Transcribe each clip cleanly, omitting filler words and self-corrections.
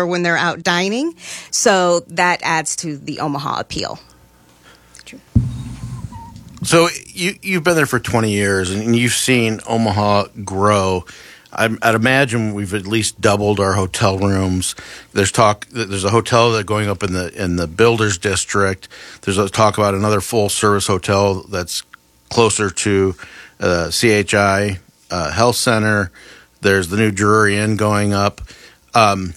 or when they're out dining. So that adds to the Omaha appeal. So you've been there for 20 years, and you've seen Omaha grow. I'd imagine we've at least doubled our hotel rooms. There's talk that there's a hotel that's going up in the Builders District. There's a talk about another full service hotel that's closer to CHI Health Center. There's the new Drury Inn going up. And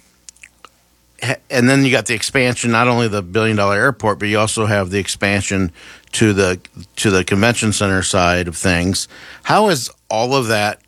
then you got the expansion, not only the $1 billion airport, but you also have the expansion to the convention center side of things. How has all of that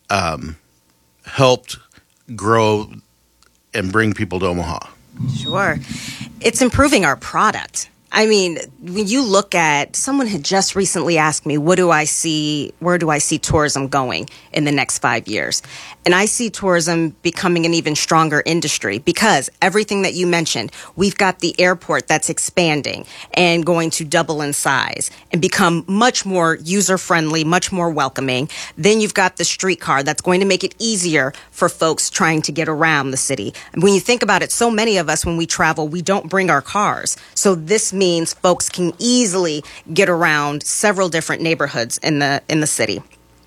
helped grow and bring people to Omaha? Sure. It's improving our product. I mean, when you look at, someone had just recently asked me, where do I see tourism going in the next 5 years? And I see tourism becoming an even stronger industry because everything that you mentioned, we've got the airport that's expanding and going to double in size and become much more user-friendly, much more welcoming. Then you've got the streetcar that's going to make it easier for folks trying to get around the city. When you think about it, so many of us, when we travel, we don't bring our cars. So this means folks can easily get around several different neighborhoods in the city.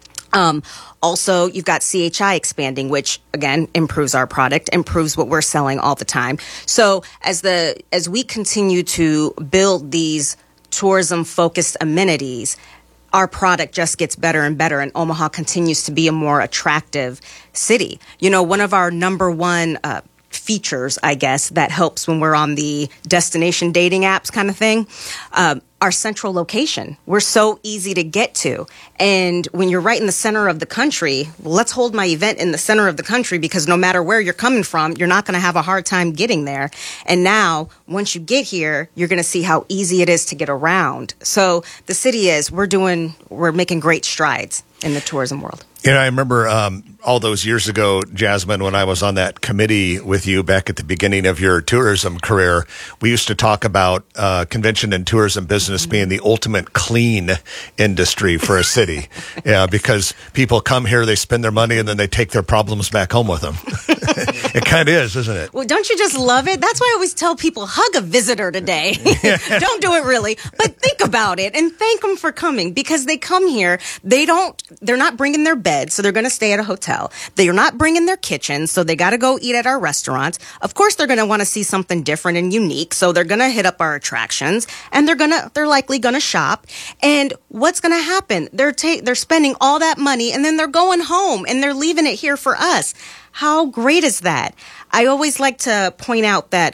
Also, you've got CHI expanding, which again improves our product, improves what we're selling all the time. So as we continue to build these tourism-focused amenities, our product just gets better and better, and Omaha continues to be a more attractive city. You know, one of our number one features, I guess, that helps when we're on the destination dating apps kind of thing, our central location. We're so easy to get to. And when you're right in the center of the country, let's hold my event in the center of the country because no matter where you're coming from, you're not going to have a hard time getting there. And now, once you get here, you're going to see how easy it is to get around. So the city we're making great strides in the tourism world. You know, I remember all those years ago, Jasmine, when I was on that committee with you back at the beginning of your tourism career, we used to talk about convention and tourism business being the ultimate clean industry for a city. Yeah, because people come here, they spend their money, and then they take their problems back home with them. It kind of is, isn't it? Well, don't you just love it? That's why I always tell people, hug a visitor today. Don't do it really, but think about it and thank them for coming because they come here. They're not bringing their bed, so they're going to stay at a hotel. They're not bringing their kitchen, so they got to go eat at our restaurants. Of course, they're going to want to see something different and unique, so they're going to hit up our attractions, and they're likely going to shop. And what's going to happen? They're spending all that money, and then they're going home, and they're leaving it here for us. How great is that? I always like to point out that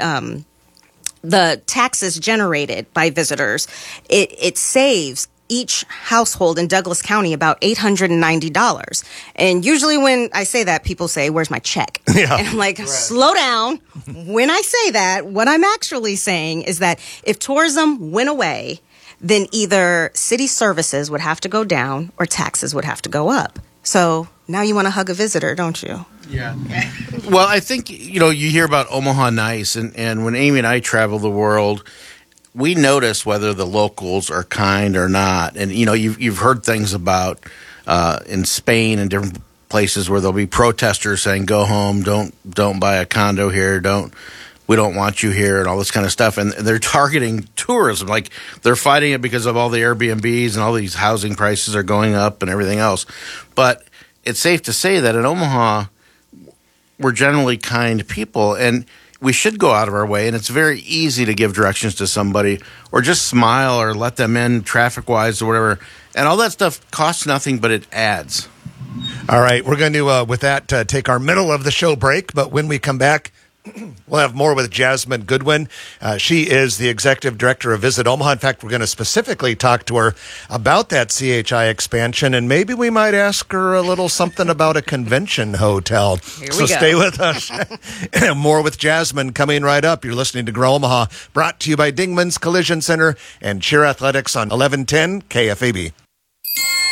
the taxes generated by visitors, it saves each household in Douglas County about $890. And usually when I say that, people say, where's my check? Yeah. And I'm like, slow down. When I say that, what I'm actually saying is that if tourism went away, then either city services would have to go down or taxes would have to go up. So now you want to hug a visitor, don't you? Yeah. Well, I think, you hear about Omaha Nice, and when Amy and I travel the world, we notice whether the locals are kind or not. And, you've heard things about in Spain and different places where there'll be protesters saying, go home, don't buy a condo here, we don't want you here, and all this kind of stuff. And they're targeting tourism. Like, they're fighting it because of all the Airbnbs and all these housing prices are going up and everything else. But it's safe to say that in Omaha, we're generally kind people, and we should go out of our way, and it's very easy to give directions to somebody or just smile or let them in traffic-wise or whatever. And all that stuff costs nothing, but it adds. All right, we're going to, with that, take our middle of the show break. But when we come back, we'll have more with Jasmine Goodwin. She is the executive director of Visit Omaha. In fact, we're going to specifically talk to her about that CHI expansion, and maybe we might ask her a little something about a convention hotel. So stay with us. More with Jasmine coming right up. You're listening to Grow Omaha, brought to you by Dingman's Collision Center and Cheer Athletics on 1110 KFAB.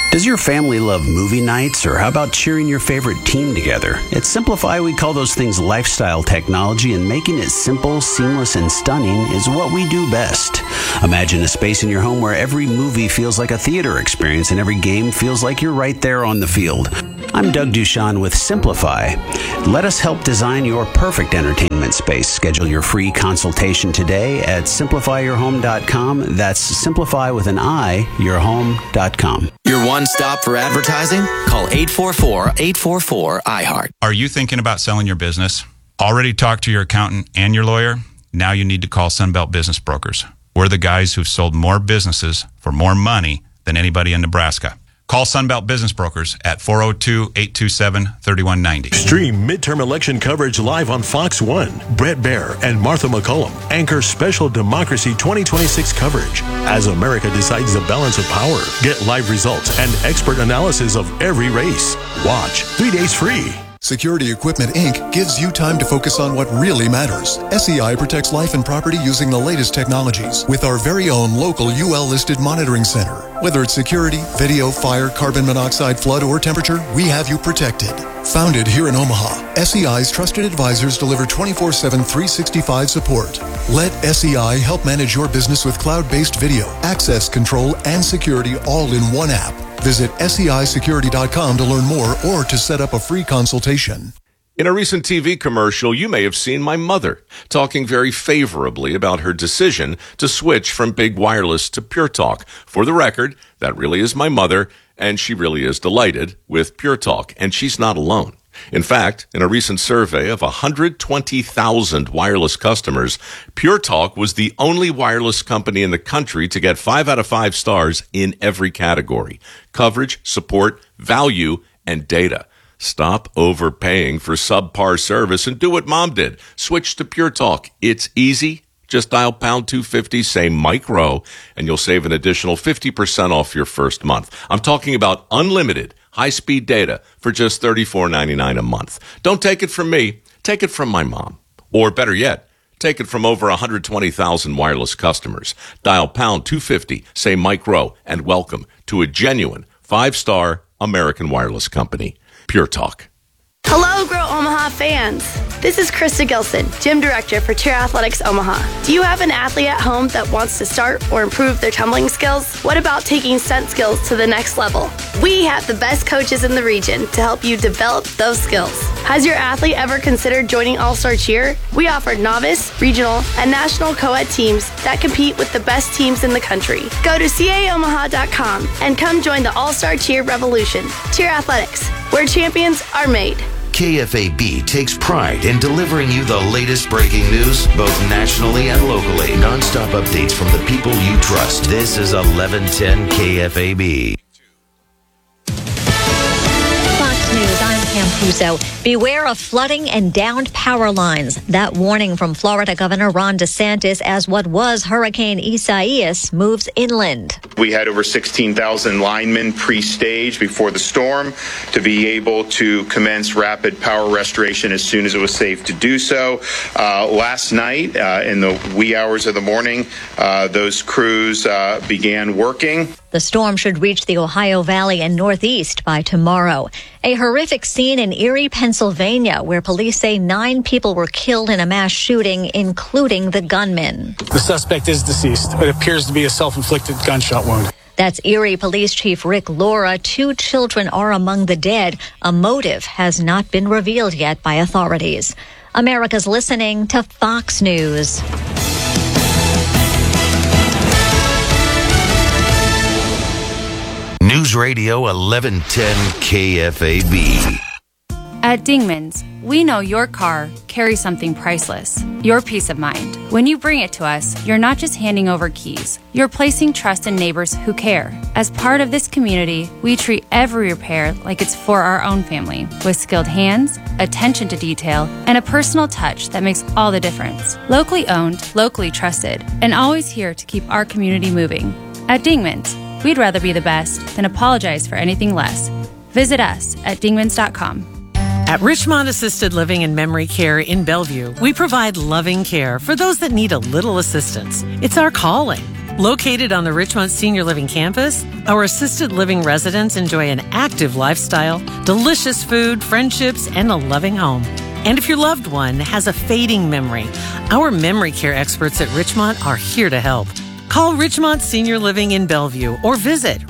Does your family love movie nights, or how about cheering your favorite team together? At Simplify, we call those things lifestyle technology, and making it simple, seamless, and stunning is what we do best. Imagine a space in your home where every movie feels like a theater experience and every game feels like you're right there on the field. I'm Doug Duchan with Simplify. Let us help design your perfect entertainment space. Schedule your free consultation today at simplifyyourhome.com. That's simplify with an I, yourhome.com. Your one stop for advertising? Call 844-844-iHeart. Are you thinking about selling your business? Already talked to your accountant and your lawyer? Now you need to call Sunbelt Business Brokers. We're the guys who've sold more businesses for more money than anybody in Nebraska. Call Sunbelt Business Brokers at 402-827-3190. Stream midterm election coverage live on Fox 1. Brett Baer and Martha McCullum anchor special Democracy 2026 coverage as America decides the balance of power. Get live results and expert analysis of every race. Watch 3 days free. Security Equipment, Inc. gives you time to focus on what really matters. SEI protects life and property using the latest technologies with our very own local UL-listed monitoring center. Whether it's security, video, fire, carbon monoxide, flood, or temperature, we have you protected. Founded here in Omaha, SEI's trusted advisors deliver 24/7, 365 support. Let SEI help manage your business with cloud-based video, access control, and security all in one app. Visit seisecurity.com to learn more or to set up a free consultation. In a recent TV commercial, you may have seen my mother talking very favorably about her decision to switch from Big Wireless to Pure Talk. For the record, that really is my mother, and she really is delighted with Pure Talk, and she's not alone. In fact, in a recent survey of 120,000 wireless customers, Pure Talk was the only wireless company in the country to get 5 out of 5 stars in every category: coverage, support, value, and data. Stop overpaying for subpar service and do what Mom did. Switch to Pure Talk. It's easy. Just dial pound 250, say Mike Rowe, and you'll save an additional 50% off your first month. I'm talking about unlimited high-speed data for just $34.99 a month. Don't take it from me. Take it from my mom. Or better yet, take it from over 120,000 wireless customers. Dial pound 250, say Mike Rowe, and welcome to a genuine 5-star American wireless company. Pure Talk. Hello, Grow Omaha fans. This is Krista Gilson, Gym Director for Cheer Athletics Omaha. Do you have an athlete at home that wants to start or improve their tumbling skills? What about taking stunt skills to the next level? We have the best coaches in the region to help you develop those skills. Has your athlete ever considered joining All-Star Cheer? We offer novice, regional, and national co-ed teams that compete with the best teams in the country. Go to caomaha.com and come join the All-Star Cheer revolution. Cheer Athletics, where champions are made. KFAB takes pride in delivering you the latest breaking news, both nationally and locally. Non-stop updates from the people you trust. This is 1110 KFAB. Fox News, I'm Pam Puso. Beware of flooding and downed power lines. That warning from Florida Governor Ron DeSantis as what was Hurricane Isaias moves inland. We had over 16,000 linemen pre-staged before the storm to be able to commence rapid power restoration as soon as it was safe to do so. Last night, in the wee hours of the morning, those crews began working. The storm should reach the Ohio Valley and Northeast by tomorrow. A horrific scene in Erie, Pennsylvania, where police say 9 people were killed in a mass shooting, including the gunman. The suspect is deceased. It appears to be a self-inflicted gunshot wound. That's Erie Police Chief Rick Laura. 2 children are among the dead. A motive has not been revealed yet by authorities. America's listening to Fox News. News Radio 1110 KFAB. At Dingman's, we know your car carries something priceless, your peace of mind. When you bring it to us, you're not just handing over keys. You're placing trust in neighbors who care. As part of this community, we treat every repair like it's for our own family, with skilled hands, attention to detail, and a personal touch that makes all the difference. Locally owned, locally trusted, and always here to keep our community moving. At Dingman's, we'd rather be the best than apologize for anything less. Visit us at dingmans.com. At Richmond Assisted Living and Memory Care in Bellevue, we provide loving care for those that need a little assistance. It's our calling. Located on the Richmont Senior Living campus, our assisted living residents enjoy an active lifestyle, delicious food, friendships, and a loving home. And if your loved one has a fading memory, our memory care experts at Richmont are here to help. Call Richmont Senior Living in Bellevue or visit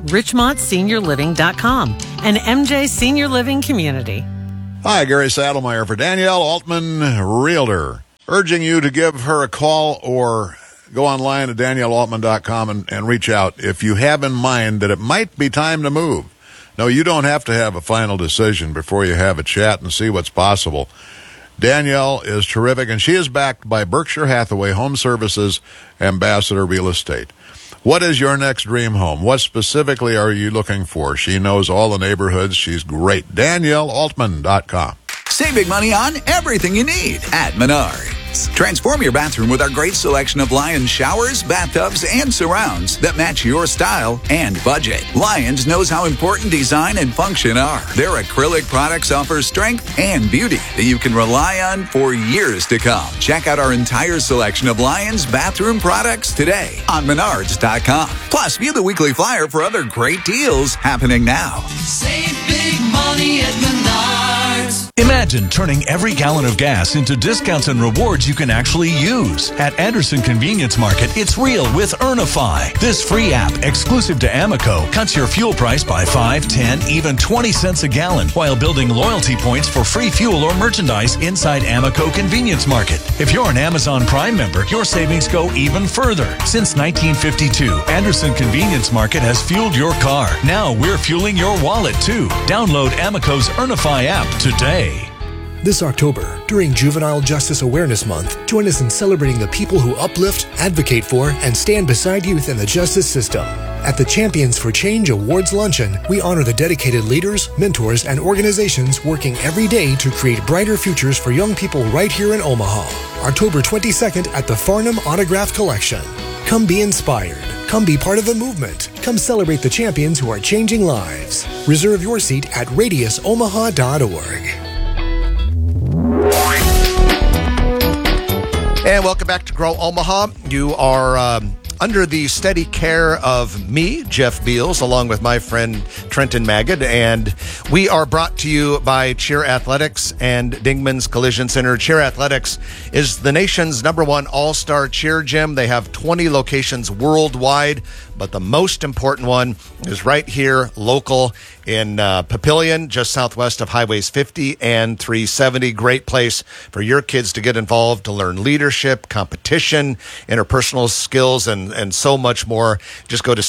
richmontseniorliving.com, an MJ Senior Living community. Hi, Gary Saddlemeyer for Danielle Altman, Realtor. Urging you to give her a call or go online at daniellealtman.com and reach out if you have in mind that it might be time to move. No, you don't have to have a final decision before you have a chat and see what's possible. Danielle is terrific, and she is backed by Berkshire Hathaway Home Services Ambassador Real Estate. What is your next dream home? What specifically are you looking for? She knows all the neighborhoods. She's great. DanielleAltman.com. Save big money on everything you need at Menards. Transform your bathroom with our great selection of Lions showers, bathtubs, and surrounds that match your style and budget. Lions knows how important design and function are. Their acrylic products offer strength and beauty that you can rely on for years to come. Check out our entire selection of Lions bathroom products today on Menards.com. Plus, view the weekly flyer for other great deals happening now. Save big money at Menards. Imagine turning every gallon of gas into discounts and rewards you can actually use. At Anderson Convenience Market, it's real with Earnify. This free app, exclusive to Amoco, cuts your fuel price by 5, 10, even 20 cents a gallon while building loyalty points for free fuel or merchandise inside Amoco Convenience Market. If you're an Amazon Prime member, your savings go even further. Since 1952, Anderson Convenience Market has fueled your car. Now we're fueling your wallet too. Download Amoco's Earnify app today. This October, during Juvenile Justice Awareness Month, join us in celebrating the people who uplift, advocate for, and stand beside youth in the justice system. At the Champions for Change Awards Luncheon, we honor the dedicated leaders, mentors, and organizations working every day to create brighter futures for young people right here in Omaha. October 22nd at the Farnham Autograph Collection. Come be inspired. Come be part of the movement. Come celebrate the champions who are changing lives. Reserve your seat at radiusomaha.org. And welcome back to Grow Omaha. You are under the steady care of me, Jeff Beals, along with my friend Trenton Magid. And we are brought to you by Cheer Athletics and Dingman's Collision Center. Cheer Athletics is the nation's #1 all-star cheer gym. They have 20 locations worldwide, but the most important one is right here, local in Papillion, just southwest of Highways 50 and 370. Great place for your kids to get involved, to learn leadership, competition, interpersonal skills, and so much more. Just go to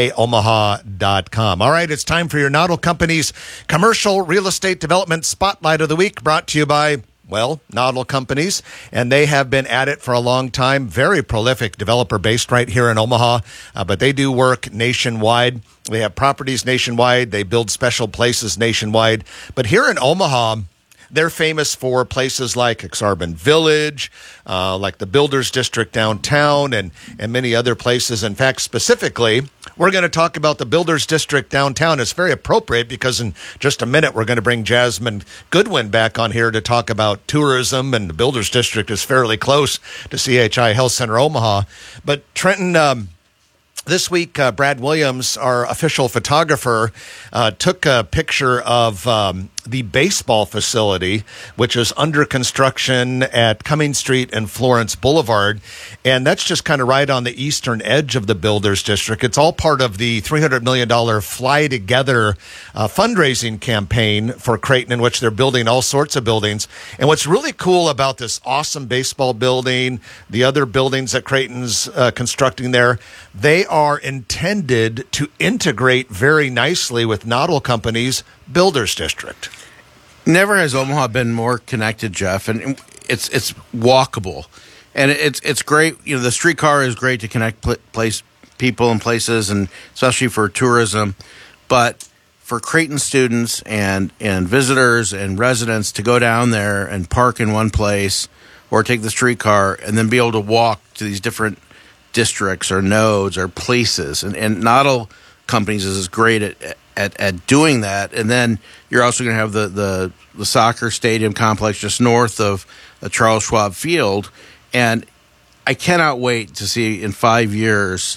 caomaha.com. All right, it's time for your Noddle Company's Commercial Real Estate Development Spotlight of the Week, brought to you by, well, Noddle Companies, and they have been at it for a long time. Very prolific developer based right here in Omaha, but they do work nationwide. They have properties nationwide. They build special places nationwide. But here in Omaha, they're famous for places like Exarban Village, like the Builders District downtown, and many other places. In fact, specifically, we're going to talk about the Builders District downtown. It's very appropriate because in just a minute, we're going to bring Jasmine Goodwin back on here to talk about tourism, and the Builders District is fairly close to CHI Health Center Omaha. But Trenton, this week, Brad Williams, our official photographer, took a picture of the baseball facility, which is under construction at Cumming Street and Florence Boulevard. And that's just kind of right on the eastern edge of the Builders District. It's all part of the $300 million Fly Together fundraising campaign for Creighton, in which they're building all sorts of buildings. And what's really cool about this awesome baseball building, the other buildings that Creighton's constructing there, they are intended to integrate very nicely with Noddle Company's Builders District. Never has Omaha been more connected, Jeff, and it's walkable, and it's great. You know, the streetcar is great to connect people and places, and especially for tourism. But for Creighton students and visitors and residents to go down there and park in one place, or take the streetcar and then be able to walk to these different districts or nodes or places, and Noddle Companies is great at doing that. And then you're also going to have the soccer stadium complex just north of the Charles Schwab Field. And I cannot wait to see in 5 years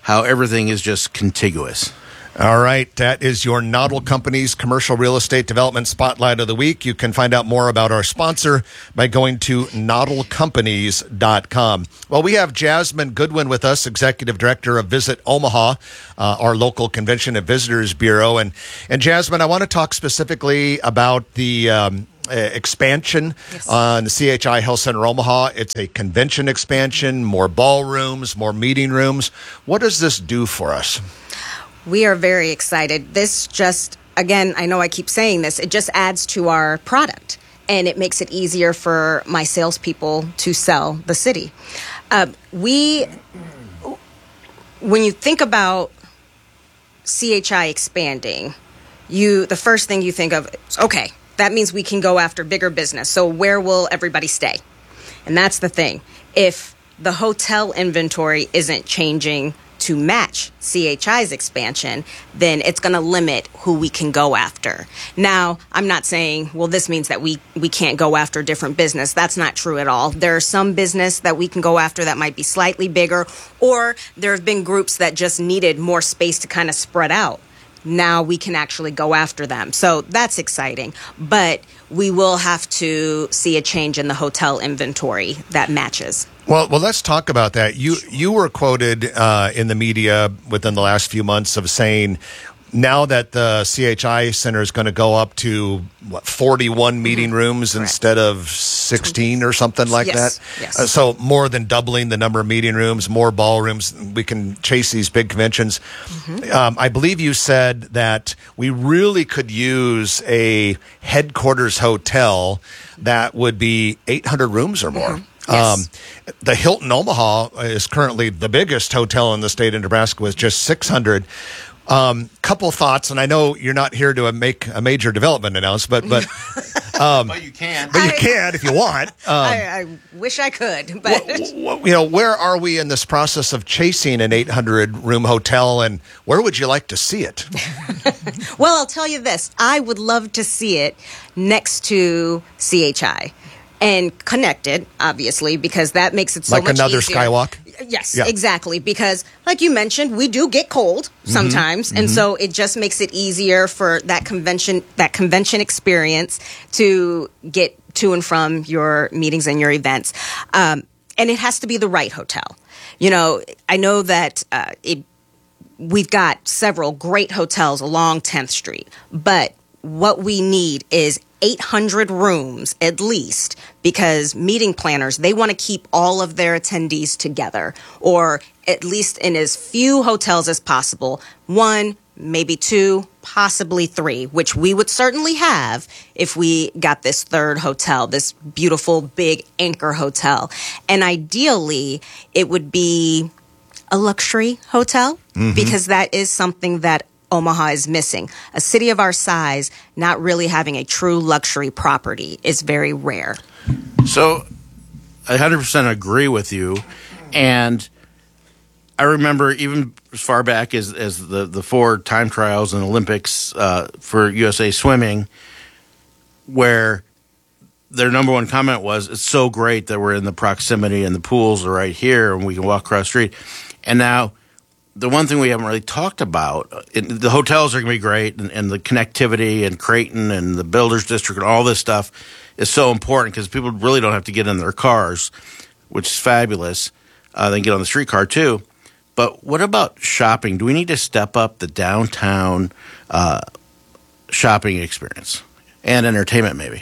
how everything is just contiguous. All right, that is your Noddle Company's Commercial Real Estate Development Spotlight of the Week. You can find out more about our sponsor by going to noddlecompanies.com. Well, we have Jasmine Goodwin with us, Executive Director of Visit Omaha, our local convention and visitors bureau. And Jasmine, I want to talk specifically about the expansion on the CHI Health Center Omaha. It's a convention expansion, more ballrooms, more meeting rooms. What does this do for us? We are very excited. This just, again, I know I keep saying this, it just adds to our product, and it makes it easier for my salespeople to sell the city. When you think about CHI expanding, the first thing you think of is, okay, that means we can go after bigger business. So where will everybody stay? And that's the thing. If the hotel inventory isn't changing to match CHI's expansion, then it's going to limit who we can go after. Now, I'm not saying, well, this means that we can't go after different business. That's not true at all. There are some business that we can go after that might be slightly bigger, or there have been groups that just needed more space to kind of spread out. Now we can actually go after them. So that's exciting. But we will have to see a change in the hotel inventory that matches. Well, let's talk about that. You were quoted in the media within the last few months of saying now that the CHI Center is going to go up to 41 meeting rooms instead of 16 or something like that. Yes. So more than doubling the number of meeting rooms, more ballrooms. We can chase these big conventions. I believe you said that we really could use a headquarters hotel that would be 800 rooms or more. Yes. The Hilton Omaha is currently the biggest hotel in the state of Nebraska with just 600. Couple thoughts, and I know you're not here to make a major development announcement, but but you can. But you can if you want. I wish I could, but where are we in this process of chasing an 800-room hotel, and where would you like to see it? Well, I'll tell you this: I would love to see it next to CHI. And connected, obviously, because that makes it so much easier. Like another skywalk? Yes, exactly. Because, like you mentioned, we do get cold sometimes, and so it just makes it easier for that convention experience to get to and from your meetings and your events. And it has to be the right hotel. You know, I know that we've got several great hotels along 10th Street, but what we need is 800 rooms at least, because meeting planners, they want to keep all of their attendees together, or at least in as few hotels as possible. 1, maybe 2, possibly 3, which we would certainly have if we got this third hotel, this beautiful big anchor hotel. And ideally, it would be a luxury hotel, because that is something that Omaha is missing. A city of our size not really having a true luxury property is very rare. So I 100% agree with you. And I remember even as far back as the 4 time trials and Olympics for USA Swimming, where their number one comment was, it's so great that we're in the proximity and the pools are right here and we can walk across the street. And now the one thing we haven't really talked about, the hotels are going to be great, and the connectivity and Creighton and the Builders District and all this stuff is so important because people really don't have to get in their cars, which is fabulous. They can get on the streetcar too. But what about shopping? Do we need to step up the downtown shopping experience and entertainment maybe?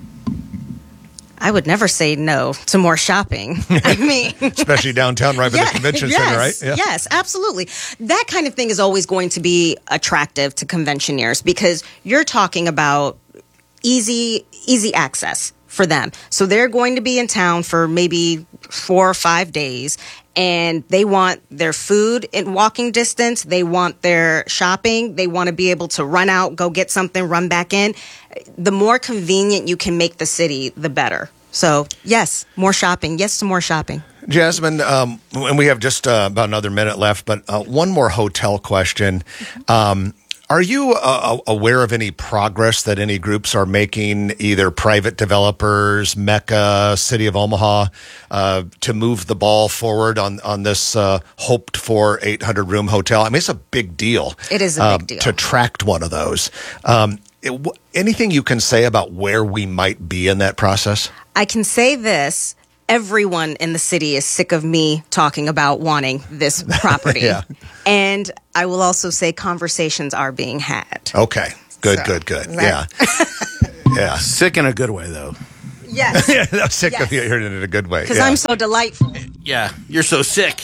I would never say no to more shopping. I mean, especially downtown, right by the convention center, right? Yes, absolutely. That kind of thing is always going to be attractive to conventioneers because you're talking about easy access for them. So they're going to be in town for maybe 4 or 5 days, and they want their food in walking distance. They want their shopping. They want to be able to run out, go get something, run back in. The more convenient you can make the city, the better. So, yes, more shopping. Yes to more shopping. Jasmine, and we have just about another minute left, but one more hotel question. Are you aware of any progress that any groups are making, either private developers, Mecca, City of Omaha, to move the ball forward on this hoped-for 800-room hotel? I mean, it's a big deal. It is a big deal. To attract one of those. Anything you can say about where we might be in that process? I can say this. Everyone in the city is sick of me talking about wanting this property. Yeah. And I will also say conversations are being had. Okay. Good. Yeah. Yeah. Sick in a good way, though. Yes. Yeah, I'm sick of hearing it in a good way. Because I'm so delightful. Yeah, you're so sick.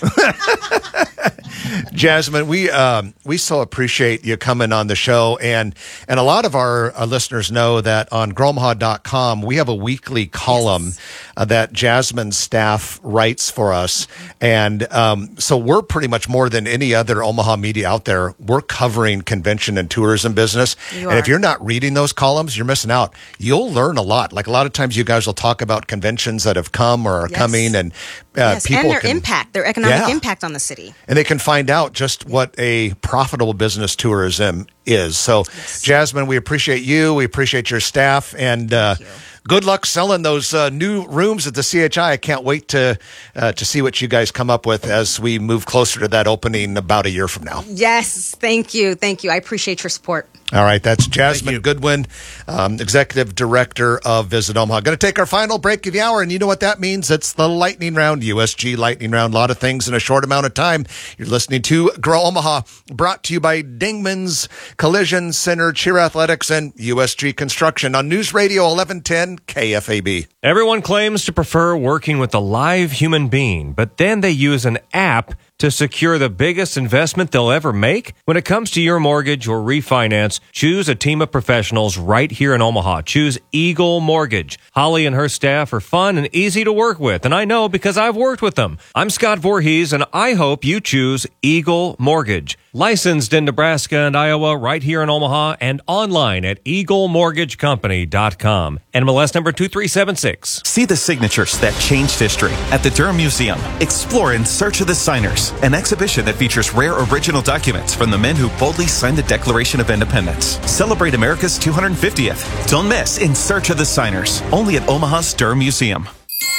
Jasmine, we so appreciate you coming on the show, and a lot of our listeners know that on GrowOmaha.com we have a weekly column that Jasmine's staff writes for us, and so we're pretty much more than any other Omaha media out there. We're covering convention and tourism business, and if you're not reading those columns, you're missing out. You'll learn a lot. Like a lot of times, you guys will talk about conventions that have come or are coming, and people and their impact, their economic impact on the city. And they can find out just what a profitable business tourism is. So, Jasmine, we appreciate you. We appreciate your staff. And good luck selling those new rooms at the CHI. I can't wait to see what you guys come up with as we move closer to that opening about a year from now. Yes. Thank you. I appreciate your support. All right. That's Jasmine Goodwin, Executive Director of Visit Omaha. Going to take our final break of the hour. And you know what that means? It's the Lightning Round, USG Lightning Round. A lot of things in a short amount of time. You're listening to Grow Omaha, brought to you by Dingman's Collision Center, Cheer Athletics, and USG Construction on News Radio 1110 KFAB. Everyone claims to prefer working with a live human being, but then they use an app to secure the biggest investment they'll ever make? When it comes to your mortgage or refinance, choose a team of professionals right here in Omaha. Choose Eagle Mortgage. Holly and her staff are fun and easy to work with, and I know because I've worked with them. I'm Scott Voorhees, and I hope you choose Eagle Mortgage. Licensed in Nebraska and Iowa, right here in Omaha, and online at eaglemortgagecompany.com. NMLS number 2376. See the signatures that changed history at the Durham Museum. Explore In Search of the Signers, an exhibition that features rare original documents from the men who boldly signed the Declaration of Independence. Celebrate America's 250th. Don't miss In Search of the Signers, only at Omaha's Durham Museum.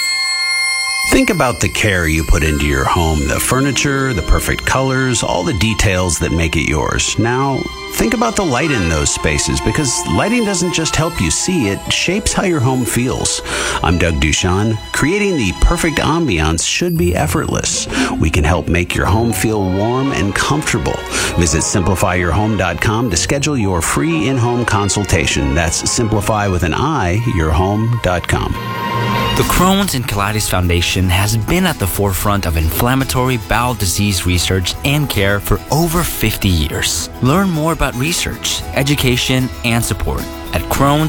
Think about the care you put into your home, the furniture, the perfect colors, all the details that make it yours. Now, think about the light in those spaces, because lighting doesn't just help you see, it shapes how your home feels. I'm Doug Duchan. Creating the perfect ambiance should be effortless. We can help make your home feel warm and comfortable. Visit simplifyyourhome.com to schedule your free in-home consultation. That's simplify with an I, yourhome.com. The Crohn's and Colitis Foundation has been at the forefront of inflammatory bowel disease research and care for over 50 years. Learn more about research, education, and support at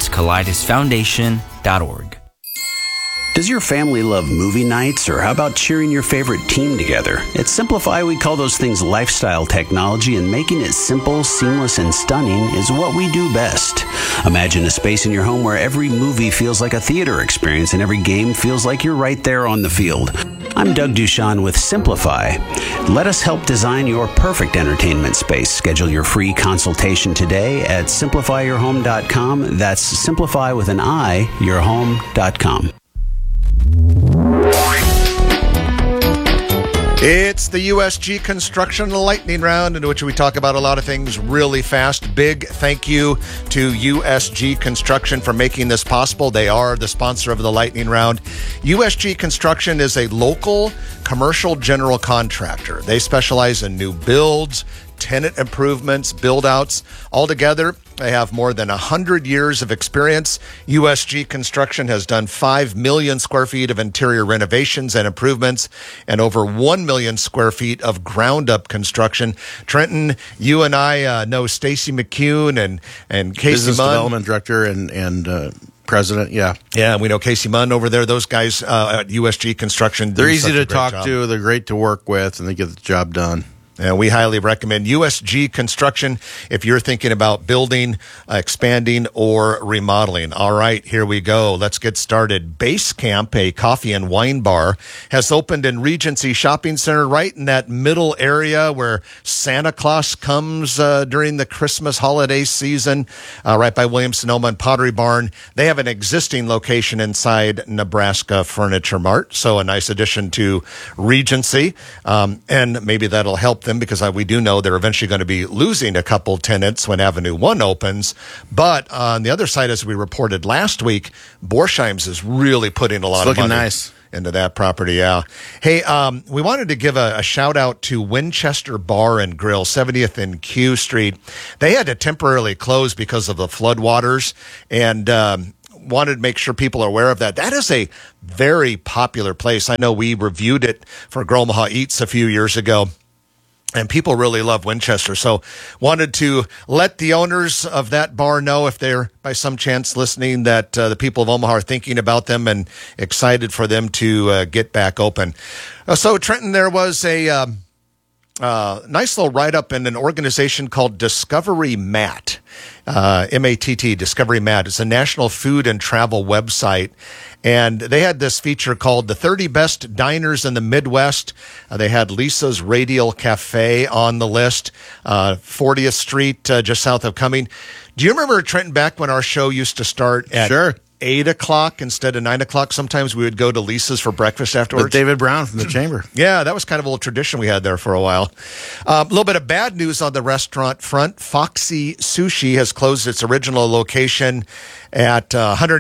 Crohn'sColitisFoundation.org. Does your family love movie nights, or how about cheering your favorite team together? At Simplify, we call those things lifestyle technology, and making it simple, seamless, and stunning is what we do best. Imagine a space in your home where every movie feels like a theater experience and every game feels like you're right there on the field. I'm Doug Duchan with Simplify. Let us help design your perfect entertainment space. Schedule your free consultation today at simplifyyourhome.com. That's simplify with an I, yourhome.com. It's the USG Construction Lightning Round, in which we talk about a lot of things really fast. Big thank you to USG Construction for making this possible. They are the sponsor of the Lightning Round. USG Construction is a local commercial general contractor. They specialize in new builds, tenant improvements, build-outs. Altogether, they have more than 100 years of experience. USG Construction has done 5 million square feet of interior renovations and improvements and over 1 million square feet of ground-up construction. Trenton, you and I know Stacy McCune and Casey Business Munn. Development Director and President, yeah. Yeah, we know Casey Munn over there. Those guys at USG Construction. They're easy to talk to. They're great to work with, and they get the job done. And we highly recommend USG Construction if you're thinking about building, expanding, or remodeling. All right, here we go. Let's get started. Base Camp, a coffee and wine bar, has opened in Regency Shopping Center, right in that middle area where Santa Claus comes during the Christmas holiday season, right by Williams-Sonoma and Pottery Barn. They have an existing location inside Nebraska Furniture Mart, so a nice addition to Regency, and maybe that'll help them because we do know they're eventually going to be losing a couple tenants when Avenue 1 opens. But on the other side, as we reported last week, Borsheim's is really putting a lot of money nice into that property. Yeah. Hey, we wanted to give a shout out to Winchester Bar and Grill, 70th and Q Street. They had to temporarily close because of the floodwaters, and wanted to make sure people are aware of that. That is a very popular place. I know we reviewed it for Grow Omaha Eats a few years ago, and people really love Winchester. So wanted to let the owners of that bar know, if they're by some chance listening, that the people of Omaha are thinking about them and excited for them to get back open. So Trenton, there was a nice little write-up in an organization called Discovery Matt. M-A-T-T, Discovery Matt. It's a national food and travel website. And they had this feature called The 30 Best Diners in the Midwest. They had Lisa's Radial Cafe on the list, 40th Street, just south of Cumming. Do you remember, Trenton, back when our show used to start at 8 o'clock instead of 9 o'clock? Sometimes we would go to Lisa's for breakfast afterwards. With David Brown from the Chamber. Yeah, that was kind of a little tradition we had there for a while. A little bit of bad news on the restaurant front. Foxy Sushi has closed its original location at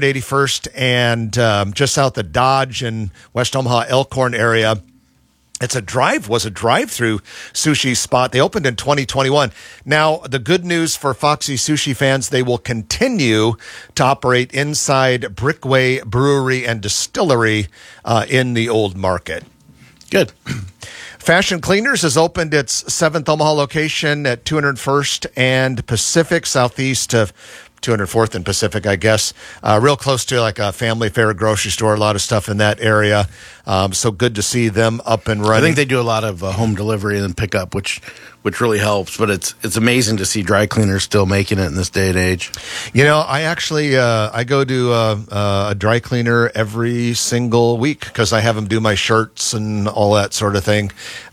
181st and just south of Dodge in West Omaha, Elkhorn area. Was a drive-through sushi spot. They opened in 2021. Now, the good news for Foxy Sushi fans, they will continue to operate inside Brickway Brewery and Distillery in the Old Market. Good. Fashion Cleaners has opened its 7th Omaha location at 201st and Pacific, southeast of 204th and Pacific, I guess. Real close to like a Family Fare grocery store, a lot of stuff in that area. So good to see them up and running. I think they do a lot of home delivery and pickup, which really helps. But it's amazing to see dry cleaners still making it in this day and age. You know, I actually I go to a dry cleaner every single week because I have them do my shirts and all that sort of thing.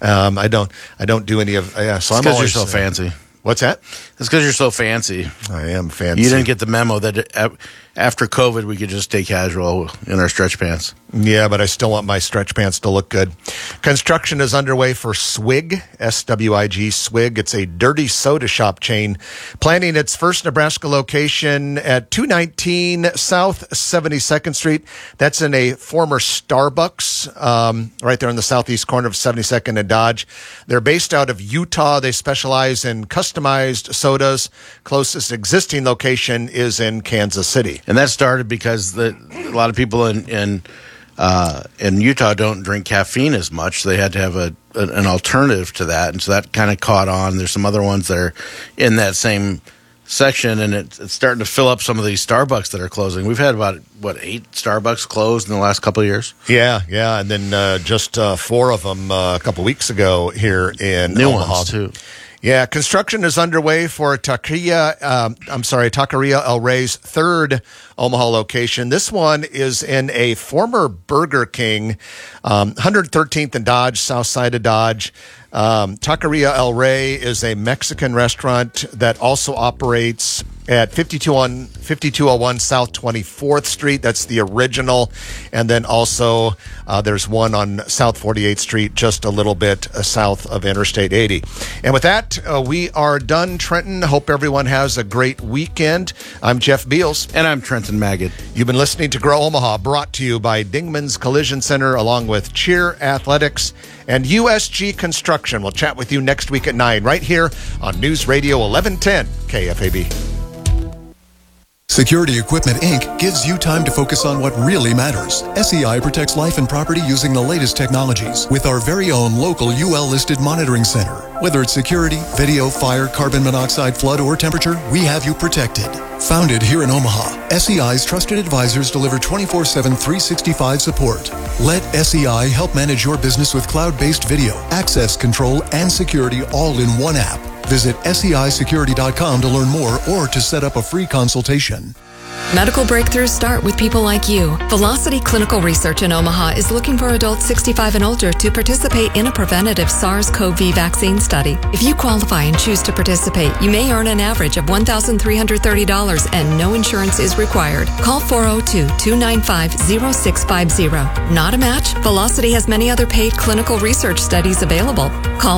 I don't do any of so I'm always, you're so fancy. What's that? It's because you're so fancy. I am fancy. You didn't get the memo that after COVID, we could just stay casual in our stretch pants. Yeah, but I still want my stretch pants to look good. Construction is underway for Swig, S-W-I-G, Swig. It's a dirty soda shop chain planning its first Nebraska location at 219 South 72nd Street. That's in a former Starbucks, right there in the southeast corner of 72nd and Dodge. They're based out of Utah. They specialize in customized sodas. Closest existing location is in Kansas City. And that started because a lot of people in Utah don't drink caffeine as much. So they had to have an alternative to that. And so that kind of caught on. There's some other ones that are in that same section, and it's starting to fill up some of these Starbucks that are closing. We've had about, 8 Starbucks closed in the last couple of years? Yeah. And then just 4 of them a couple weeks ago here in New Omaha. ones, too. Yeah, construction is underway for Taqueria El Rey's 3rd Omaha location. This one is in a former Burger King, 113th and Dodge, south side of Dodge. Taqueria El Rey is a Mexican restaurant that also operates at 5201 South 24th Street. That's the original. And then also there's one on South 48th Street, just a little bit south of Interstate 80. And with that, we are done, Trenton. Hope everyone has a great weekend. I'm Jeff Beals. And I'm Trenton Magid. You've been listening to Grow Omaha, brought to you by Dingman's Collision Center, along with Cheer Athletics and USG Construction. We'll chat with you next week at 9, right here on News Radio 1110 KFAB. Security Equipment Inc. gives you time to focus on what really matters. SEI protects life and property using the latest technologies with our very own local UL-listed monitoring center. Whether it's security, video, fire, carbon monoxide, flood, or temperature, we have you protected. Founded here in Omaha, SEI's trusted advisors deliver 24/7, 365 support. Let SEI help manage your business with cloud-based video, access control, and security all in one app. Visit seisecurity.com to learn more or to set up a free consultation. Medical breakthroughs start with people like you. Velocity Clinical Research in Omaha is looking for adults 65 and older to participate in a preventative SARS-CoV vaccine study. If you qualify and choose to participate, you may earn an average of $1,330 and no insurance is required. Call 402-295-0650. Not a match? Velocity has many other paid clinical research studies available. Call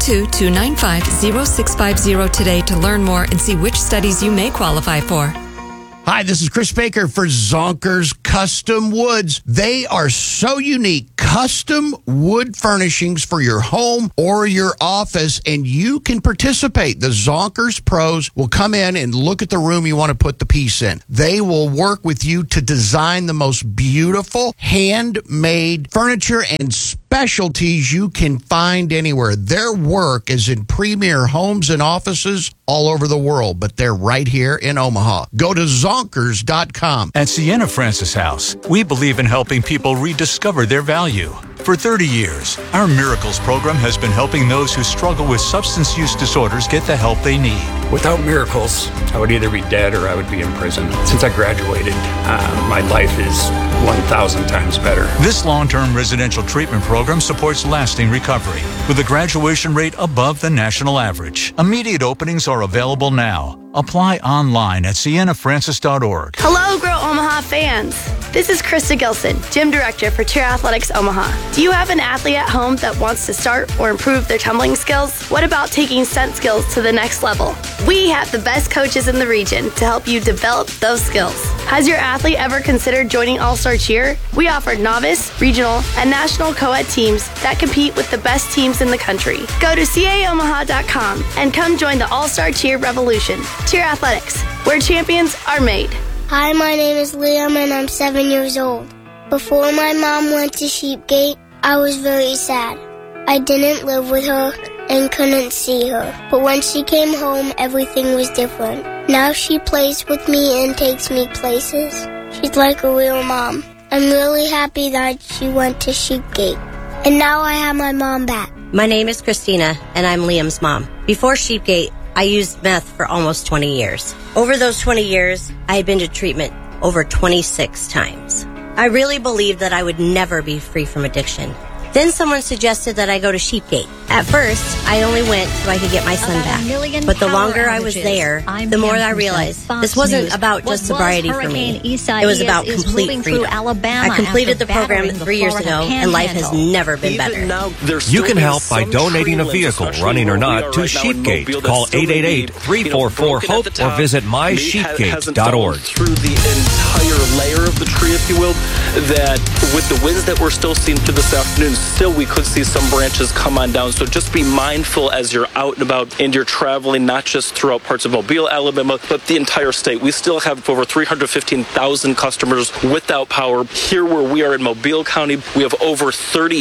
402-295-0650 today to learn more and see which studies you may qualify for. Hi, this is Chris Baker for Zonkers Custom Woods. They are so unique. Custom wood furnishings for your home or your office, and you can participate. The Zonkers pros will come in and look at the room you want to put the piece in. They will work with you to design the most beautiful handmade furniture and specialties you can find anywhere. Their work is in premier homes and offices all over the world, but they're right here in Omaha. Go to Zonkers.com. At Sienna Francis House, we believe in helping people rediscover their value. For 30 years, our Miracles program has been helping those who struggle with substance use disorders get the help they need. Without Miracles, I would either be dead or I would be in prison. Since I graduated, my life is 1,000 times better. This long-term residential treatment program supports lasting recovery with a graduation rate above the national average. Immediate openings are available now. Apply online at siennafrancis.org. Hello, Grow Omaha fans. This is Krista Gilson, Gym Director for Cheer Athletics Omaha. Do you have an athlete at home that wants to start or improve their tumbling skills? What about taking stunt skills to the next level? We have the best coaches in the region to help you develop those skills. Has your athlete ever considered joining All-Star Cheer? We offer novice, regional, and national co-ed teams that compete with the best teams in the country. Go to caomaha.com and come join the All-Star Cheer revolution. Cheer Athletics, where champions are made. Hi, my name is Liam and I'm 7 years old. Before my mom went to Sheepgate, I was very sad. I didn't live with her and couldn't see her. But when she came home, everything was different. Now she plays with me and takes me places. She's like a real mom. I'm really happy that she went to Sheepgate. And now I have my mom back. My name is Christina and I'm Liam's mom. Before Sheepgate, I used meth for almost 20 years. Over those 20 years, I had been to treatment over 26 times. I really believed that I would never be free from addiction. Then someone suggested that I go to Sheepgate. At first, I only went so I could get my son back. But the longer I was there, the more I realized this wasn't about just sobriety for me. It was about complete freedom. I completed the program 3 years ago, and life has never been better. You can help by donating a vehicle, running or not, to Sheepgate. Call 888-344-HOPE or visit mysheepgate.org. Through the entire layer of the tree, if you will, that with the winds that we're still seeing through this afternoon, still we could see some branches come on down. So just be mindful as you're out and about and you're traveling, not just throughout parts of Mobile, Alabama, but the entire state. We still have over 315,000 customers without power. Here where we are in Mobile County, we have over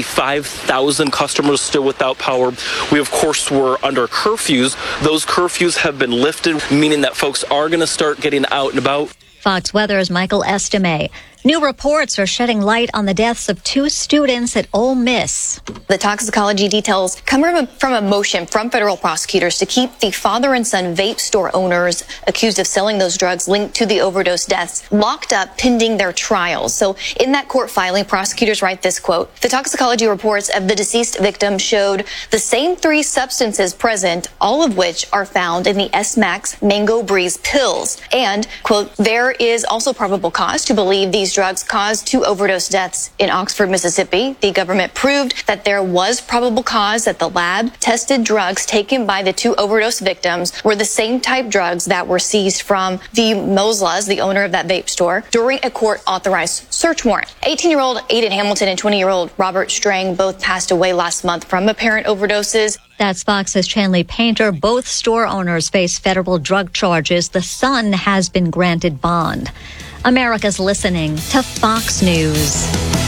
35,000 customers still without power. We, of course, were under curfews. Those curfews have been lifted, meaning that folks are going to start getting out and about. Fox Weather's Michael Estime. New reports are shedding light on the deaths of 2 students at Ole Miss. The toxicology details come from a motion from federal prosecutors to keep the father and son vape store owners accused of selling those drugs linked to the overdose deaths locked up pending their trials. So in that court filing, prosecutors write this quote: the toxicology reports of the deceased victim showed the same 3 substances present, all of which are found in the S-Max Mango Breeze pills. And, quote, there is also probable cause to believe these these drugs caused 2 overdose deaths in Oxford, Mississippi. The government proved that there was probable cause, that the lab tested drugs taken by the 2 overdose victims were the same type drugs that were seized from the Moslas, the owner of that vape store, during a court-authorized search warrant. 18-year-old Aiden Hamilton and 20-year-old Robert Strang both passed away last month from apparent overdoses. That's Fox's Chanley Painter. Both store owners face federal drug charges. The son has been granted bond. America's listening to Fox News.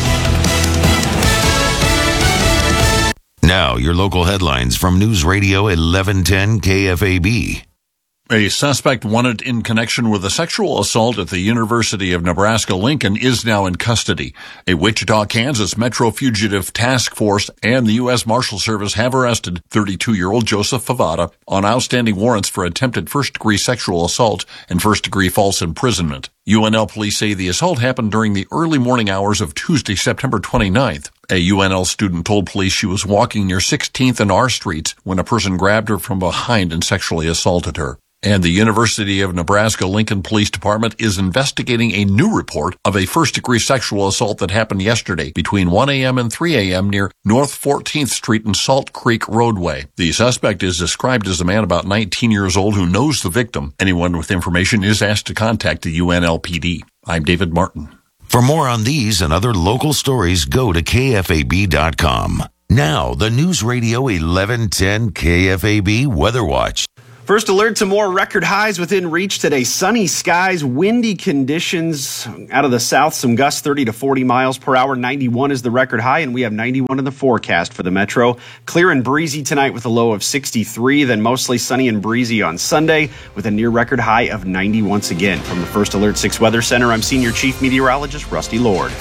Now, your local headlines from News Radio 1110 KFAB. A suspect wanted in connection with a sexual assault at the University of Nebraska-Lincoln is now in custody. A Wichita, Kansas Metro Fugitive Task Force and the U.S. Marshal Service have arrested 32-year-old Joseph Favada on outstanding warrants for attempted first-degree sexual assault and first-degree false imprisonment. UNL police say the assault happened during the early morning hours of Tuesday, September 29th. A UNL student told police she was walking near 16th and R Streets when a person grabbed her from behind and sexually assaulted her. And the University of Nebraska-Lincoln Police Department is investigating a new report of a first-degree sexual assault that happened yesterday between 1 a.m. and 3 a.m. near North 14th Street and Salt Creek Roadway. The suspect is described as a man about 19 years old who knows the victim. Anyone with information is asked to contact the UNLPD. I'm David Martin. For more on these and other local stories, go to KFAB.com. Now, the News Radio 1110 KFAB Weather Watch. First alert to more record highs within reach today. Sunny skies, windy conditions out of the south, some gusts 30 to 40 miles per hour. 91 is the record high, and we have 91 in the forecast for the metro. Clear and breezy tonight with a low of 63, then mostly sunny and breezy on Sunday with a near record high of 90 once again. From the First Alert 6 Weather Center, I'm Senior Chief Meteorologist Rusty Lord.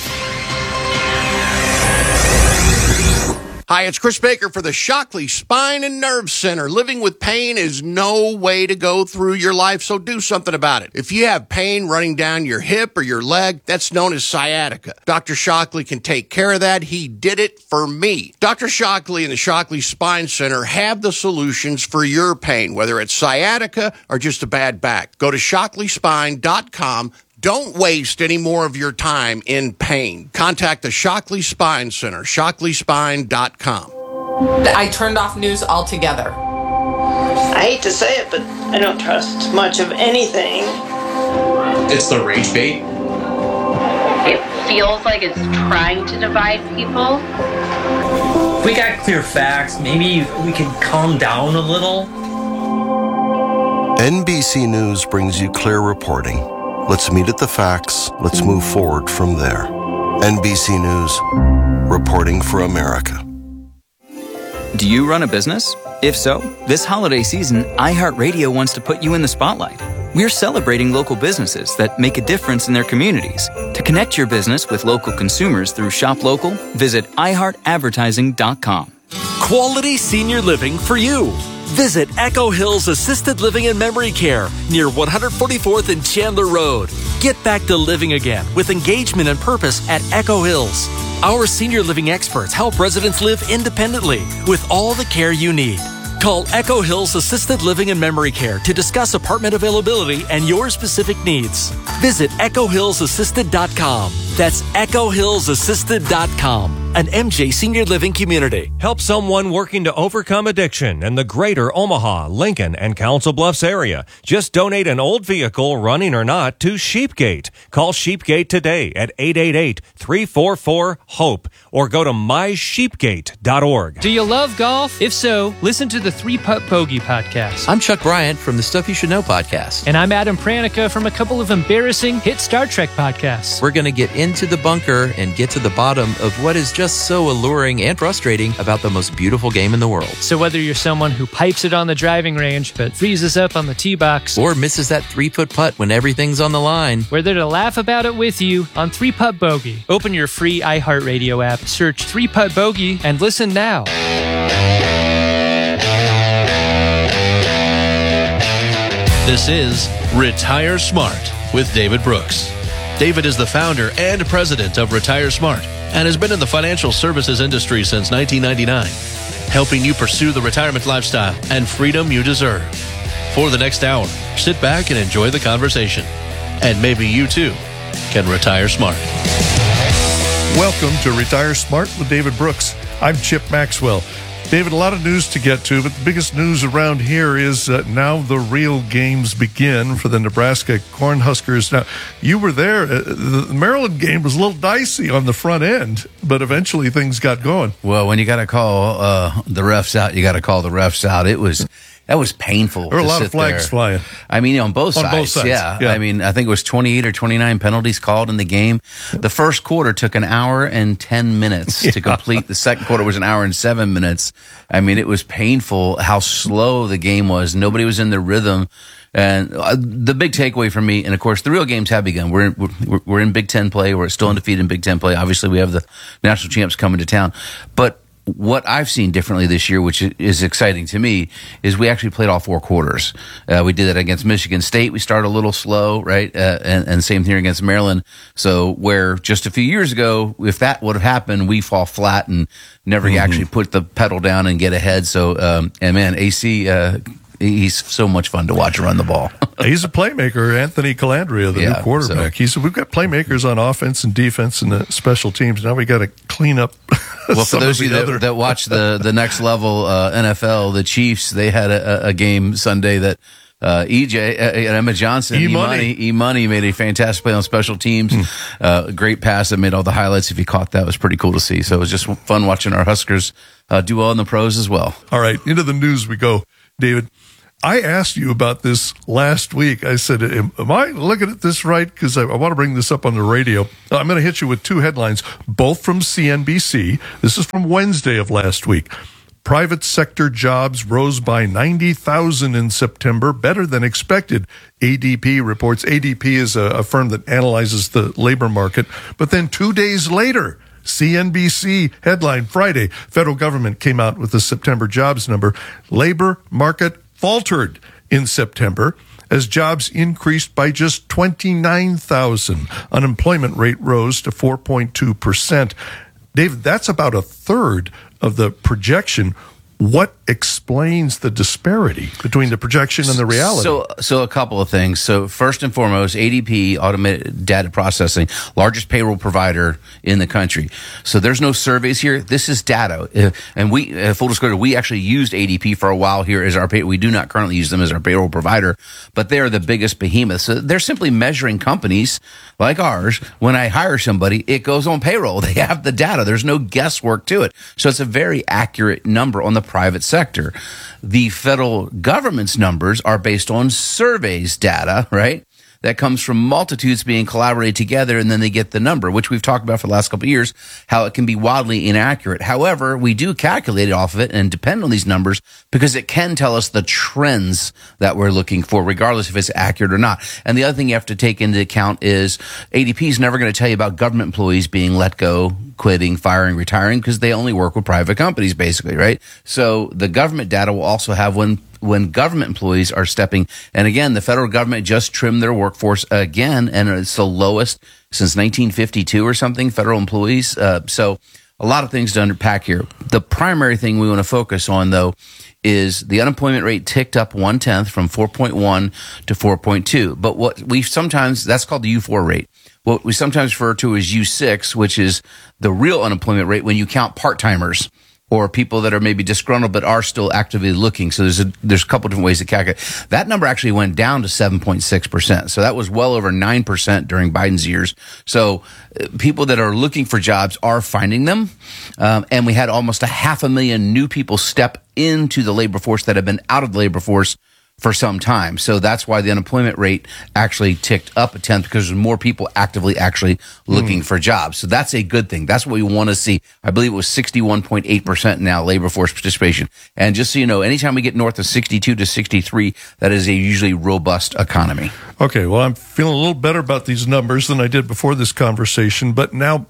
Hi, it's Chris Baker for the Shockley Spine and Nerve Center. Living with pain is no way to go through your life, so do something about it. If you have pain running down your hip or your leg, that's known as sciatica. Dr. Shockley can take care of that. He did it for me. Dr. Shockley and the Shockley Spine Center have the solutions for your pain, whether it's sciatica or just a bad back. Go to shockleyspine.com. Don't waste any more of your time in pain. Contact the Shockley Spine Center, shockleyspine.com. I turned off news altogether. I hate to say it, but I don't trust much of anything. It's the rage bait. It feels like it's trying to divide people. If we got clear facts, maybe we can calm down a little. NBC News brings you clear reporting. Let's meet at the facts. Let's move forward from there. NBC News, reporting for America. Do you run a business? If so, this holiday season, iHeartRadio wants to put you in the spotlight. We're celebrating local businesses that make a difference in their communities. To connect your business with local consumers through Shop Local, visit iHeartAdvertising.com. Quality senior living for you. Visit Echo Hills Assisted Living and Memory Care near 144th and Chandler Road. Get back to living again with engagement and purpose at Echo Hills. Our senior living experts help residents live independently with all the care you need. Call Echo Hills Assisted Living and Memory Care to discuss apartment availability and your specific needs. Visit EchoHillsAssisted.com. That's EchoHillsAssisted.com. An MJ Senior Living community. Help someone working to overcome addiction in the greater Omaha, Lincoln, and Council Bluffs area. Just donate an old vehicle, running or not, to Sheepgate. Call Sheepgate today at 888-344-HOPE or go to mysheepgate.org. Do you love golf? If so, listen to the 3 Putt Bogey podcast. I'm Chuck Bryant from the Stuff You Should Know podcast. And I'm Adam Pranica from a couple of embarrassing hit Star Trek podcasts. We're going to get into the bunker and get to the bottom of what is just so alluring and frustrating about the most beautiful game in the world. So whether you're someone who pipes it on the driving range but freezes up on the tee box, or misses that 3-foot putt when everything's on the line, we're there to laugh about it with you on 3 Putt Bogey. Open your free iHeartRadio app, search 3 Putt Bogey, and listen now. This is Retire Smart with David Brooks. David is the founder and president of Retire Smart and has been in the financial services industry since 1999, helping you pursue the retirement lifestyle and freedom you deserve. For the next hour, sit back and enjoy the conversation. And maybe you too can retire smart. Welcome to Retire Smart with David Brooks. I'm Chip Maxwell. David, a lot of news to get to, but the biggest news around here is now the real games begin for the Nebraska Cornhuskers. Now, you were there. The Maryland game was a little dicey on the front end, but eventually things got going. Well, when you got to call the refs out, you got to call the refs out. That was painful. There were a lot of flags flying. I mean, on both sides. Yeah. I mean, I think it was 28 or 29 penalties called in the game. The first quarter took an hour and 10 minutes to complete. The second quarter was an hour and 7 minutes. I mean, it was painful how slow the game was. Nobody was in the rhythm. And the big takeaway for me, and of course, the real games have begun. We're in Big Ten play. We're still undefeated in Big Ten play. Obviously, we have the national champs coming to town. But what I've seen differently this year, which is exciting to me, is we actually played all four quarters. We did that against Michigan State. We started a little slow, right? And same thing against Maryland. So where just a few years ago, if that would have happened, we fall flat and never actually put the pedal down and get ahead. So, and man, AC, he's so much fun to watch run the ball. He's a playmaker, Anthony Calandria, the new quarterback. We've got playmakers on offense and defense and the special teams. Now we got to clean up. Well, for those of you that watch the next level NFL, the Chiefs, they had a game Sunday that Emma Johnson, E-Money made a fantastic play on special teams. Great pass that made all the highlights. If you caught that, it was pretty cool to see. So it was just fun watching our Huskers do well in the pros as well. All right, into the news we go, David. I asked you about this last week. I said, am I looking at this right? Because I want to bring this up on the radio. I'm going to hit you with two headlines, both from CNBC. This is from Wednesday of last week. Private sector jobs rose by 90,000 in September, better than expected, ADP reports. ADP is a firm that analyzes the labor market. But then 2 days later, CNBC headline Friday, federal government came out with the September jobs number. Labor market faltered in September as jobs increased by just 29,000. Unemployment rate rose to 4.2%. David, that's about a third of the projection. What explains the disparity between the projection and the reality? So a couple of things. So first and foremost, ADP, automated data processing, largest payroll provider in the country. So there's no surveys here. This is data. And we, full disclosure, we actually used ADP for a while here as our pay. We do not currently use them as our payroll provider, but they are the biggest behemoth. So they're simply measuring companies like ours. When I hire somebody, it goes on payroll. They have the data. There's no guesswork to it. So it's a very accurate number on the private sector. The federal government's numbers are based on surveys data, right? That comes from multitudes being collaborated together, and then they get the number, which we've talked about for the last couple of years, how it can be wildly inaccurate. However, we do calculate it off of it and depend on these numbers because it can tell us the trends that we're looking for, regardless if it's accurate or not. And the other thing you have to take into account is ADP is never going to tell you about government employees being let go, quitting, firing, retiring, because they only work with private companies, basically, right? So the government data will also have when government employees are stepping. And again, the federal government just trimmed their workforce again, and it's the lowest since 1952 or something, federal employees. So a lot of things to unpack here. The primary thing we want to focus on, though, is the unemployment rate ticked up 0.1 from 4.1 to 4.2. But what we sometimes, that's called the U4 rate. What we sometimes refer to as U6, which is the real unemployment rate when you count part-timers or people that are maybe disgruntled but are still actively looking. So there's a couple different ways to calculate. That number actually went down to 7.6%. So that was well over 9% during Biden's years. So people that are looking for jobs are finding them. And we had almost 500,000 new people step into the labor force that have been out of the labor force for some time. So that's why the unemployment rate actually ticked up 0.1 because there's more people actively looking for jobs. So that's a good thing. That's what we want to see. I believe it was 61.8% now, labor force participation. And just so you know, anytime we get north of 62 to 63, that is a usually robust economy. Okay, well, I'm feeling a little better about these numbers than I did before this conversation. But now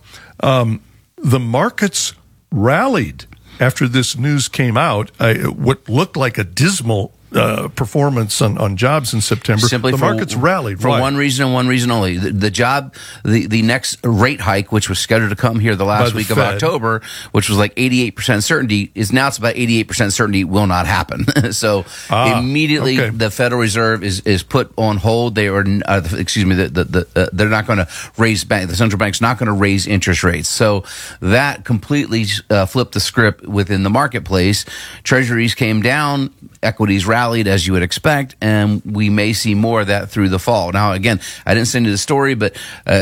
the markets rallied after this news came out. What looked like a dismal performance on jobs in September. Simply the market's rallied. For one reason and one reason only. The next rate hike, which was scheduled to come here the last week of October, which was like 88% certainty, is now it's about 88% certainty will not happen. So immediately the Federal Reserve is put on hold. They are, they're not going to raise the central bank's not going to raise interest rates. So that completely flipped the script within the marketplace. Treasuries came down, equities rallied as you would expect, and we may see more of that through the fall. Now, again, I didn't send you the story, but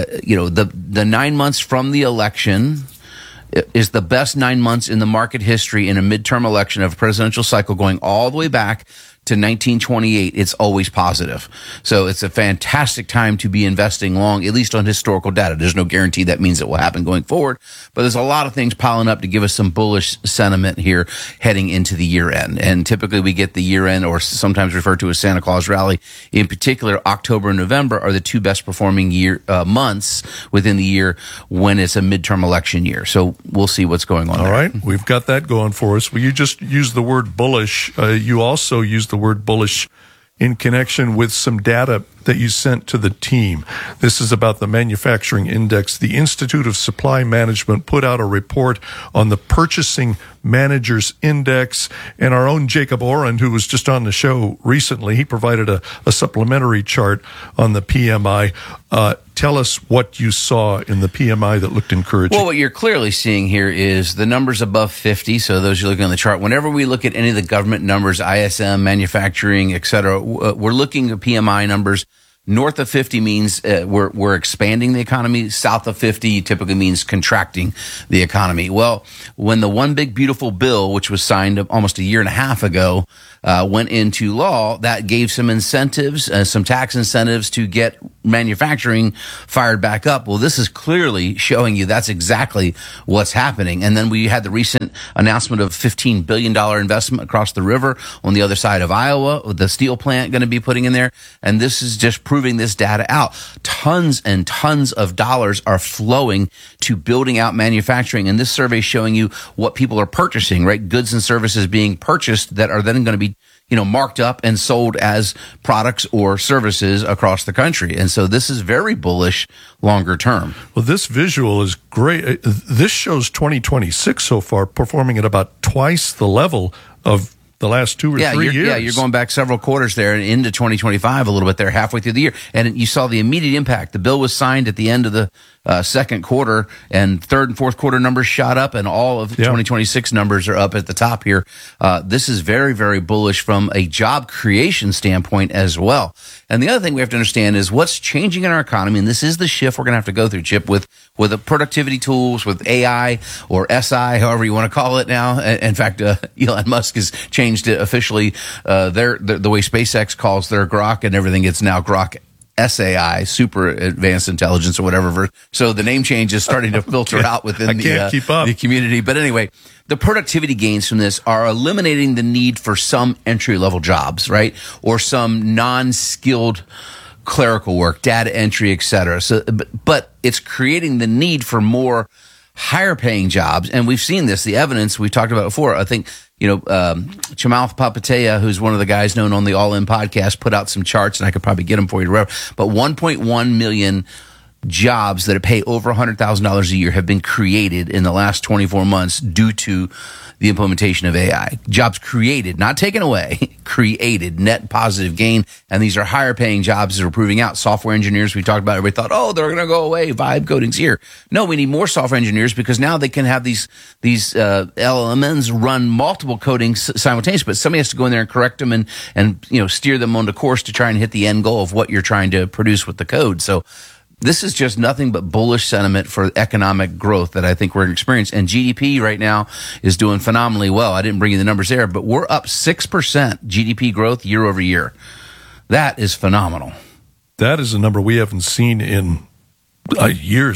the 9 months from the election is the best 9 months in the market history in a midterm election of a presidential cycle going all the way back to 1928. It's always positive. So it's a fantastic time to be investing long, at least on historical data. There's no guarantee that means it will happen going forward, but there's a lot of things piling up to give us some bullish sentiment here heading into the year end. And typically we get the year end, or sometimes referred to as Santa Claus rally. In particular, October and November are the two best performing months within the year when it's a midterm election year. So we'll see what's going on. All right. We've got that going for us. Well, you just used the word bullish. You also used the word bullish in connection with some data that you sent to the team. This is about the manufacturing index. The Institute of Supply Management put out a report on the Purchasing Managers Index, and our own Jacob Oren, who was just on the show recently, he provided a supplementary chart on the PMI. Tell us what you saw in the PMI that looked encouraging. Well, what you're clearly seeing here is the numbers above 50. So those you're looking on the chart. Whenever we look at any of the government numbers, ISM, manufacturing, et cetera, we're looking at PMI numbers. North of 50 means we're expanding the economy. South of 50 typically means contracting the economy. Well, when the One Big Beautiful Bill, which was signed almost a year and a half ago, went into law, that gave some incentives, some tax incentives to get manufacturing fired back up. Well, this is clearly showing you that's exactly what's happening. And then we had the recent announcement of $15 billion investment across the river on the other side of Iowa, with the steel plant going to be putting in there. And this is just proving this data out. Tons and tons of dollars are flowing to building out manufacturing. And this survey is showing you what people are purchasing, right? Goods and services being purchased that are then going to be marked up and sold as products or services across the country. And so this is very bullish longer term. Well, this visual is great. This shows 2026 so far performing at about twice the level of the last 2 or 3 years. Yeah, you're going back several quarters there and into 2025 a little bit there, halfway through the year. And you saw the immediate impact. The bill was signed at the end of the second quarter, and third and fourth quarter numbers shot up, and all of 2026 numbers are up at the top here. This is very, very bullish from a job creation standpoint as well. And the other thing we have to understand is what's changing in our economy, and this is the shift we're going to have to go through, Chip, with the productivity tools, with AI or SI, however you want to call it now. In fact, Elon Musk has changed it officially. The way SpaceX calls their Grok and everything, it's now Grok SAI, super advanced intelligence or whatever. So the name change is starting to filter out within the community. But anyway, the productivity gains from this are eliminating the need for some entry-level jobs, right? Or some non-skilled clerical work, data entry, et cetera. So, but it's creating the need for more higher paying jobs. And we've seen this, the evidence we talked about before. I think, Chamath Palihapitiya, who's one of the guys known on the All In podcast, put out some charts, and I could probably get them for you to reference. But 1.1 million jobs that pay over $100,000 a year have been created in the last 24 months due to the implementation of AI. Jobs created, not taken away, created, net positive gain. And these are higher paying jobs that are proving out. Software engineers, we talked about, everybody thought, they're going to go away. Vibe coding's here. No, we need more software engineers because now they can have these LLMs run multiple codings simultaneously, but somebody has to go in there and correct them and steer them on the course to try and hit the end goal of what you're trying to produce with the code. So this is just nothing but bullish sentiment for economic growth that I think we're experiencing. And GDP right now is doing phenomenally well. I didn't bring you the numbers there, but we're up 6% GDP growth year over year. That is phenomenal. That is a number we haven't seen in years.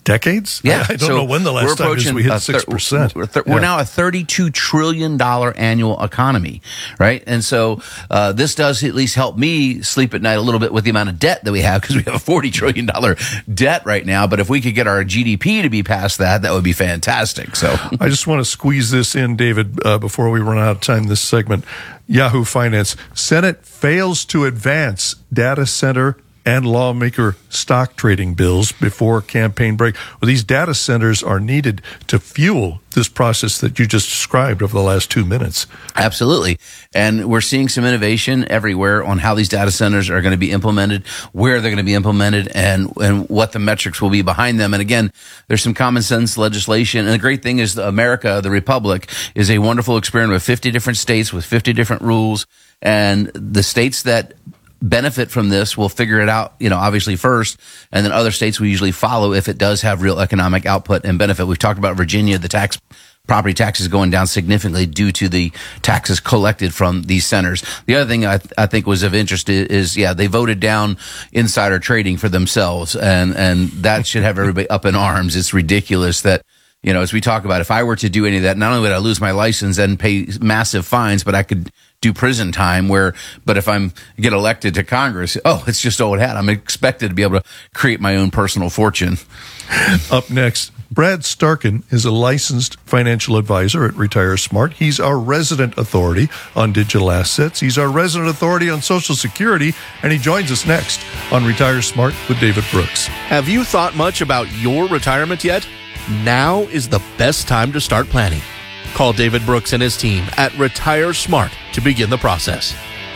decades? Yeah. I don't know when the last time is we hit 6%. We're now a $32 trillion annual economy, right? And so this does at least help me sleep at night a little bit with the amount of debt that we have, because we have a $40 trillion debt right now. But if we could get our GDP to be past that, that would be fantastic. So I just want to squeeze this in, David, before we run out of time this segment. Yahoo Finance. Senate fails to advance data center and lawmaker stock trading bills before campaign break. Well, these data centers are needed to fuel this process that you just described over the last 2 minutes. Absolutely. And we're seeing some innovation everywhere on how these data centers are going to be implemented, where they're going to be implemented, and what the metrics will be behind them. And again, there's some common sense legislation. And the great thing is America, the Republic, is a wonderful experiment with 50 different states with 50 different rules. And the states that benefit from this will figure it out, obviously first, and then other states will usually follow if it does have real economic output and benefit. We've talked about Virginia, the property taxes going down significantly due to the taxes collected from these centers. The other thing I think was of interest is they voted down insider trading for themselves, and that should have everybody up in arms. It's ridiculous that, as we talk about, if I were to do any of that, not only would I lose my license and pay massive fines, but I could do prison time but if I'm get elected to Congress, it's just old hat. I'm expected to be able to create my own personal fortune. Up next, Brad Starkin is a licensed financial advisor at Retire Smart. He's our resident authority on digital assets. He's our resident authority on Social Security, and he joins us next on Retire Smart with David Brooks. Have you thought much about your retirement yet? Now is the best time to start planning. Call David Brooks and his team at Retire Smart to begin the process.